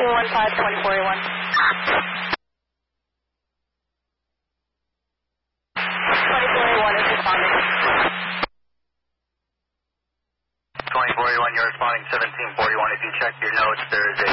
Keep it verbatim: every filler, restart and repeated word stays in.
one five, twenty forty-one. twenty forty-one is responding. twenty forty-one, you're responding seventeen forty-one. If you check your notes, there is a